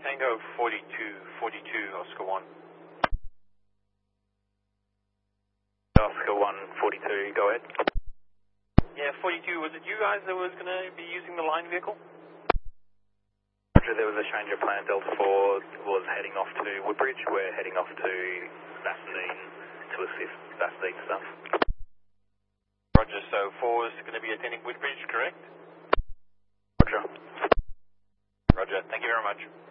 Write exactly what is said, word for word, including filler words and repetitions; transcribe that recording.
Tango forty-two, forty-two, Oscar one. Oscar one, forty-two, go ahead. Yeah, forty-two, was it you guys that was going to be using the line vehicle? Roger, there was a change of plan. Delta four was heading off to Woodbridge. We're heading off to Bassendean to assist Bassendean stuff. Roger, so four is going to be attending Woodbridge, correct? Roger. Roger, thank you very much.